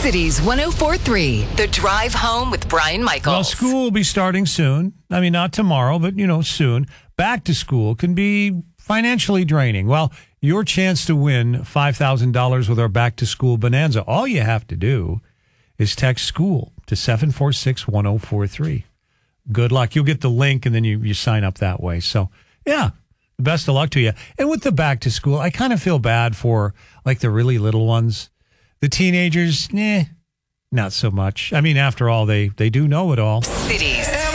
Cities 104.3, The Drive Home with Brian Michaels. Well, school will be starting soon. I mean, not tomorrow, but, soon. Back to school can be financially draining. Well, your chance to win $5,000 with our Back to School Bonanza, all you have to do is text SCHOOL to 746-1043. Good luck. You'll get the link, and then you sign up that way. So, yeah, best of luck to you. And with the Back to School, I kind of feel bad for, the really little ones. The teenagers, not so much. I mean, after all, they do know it all. Cities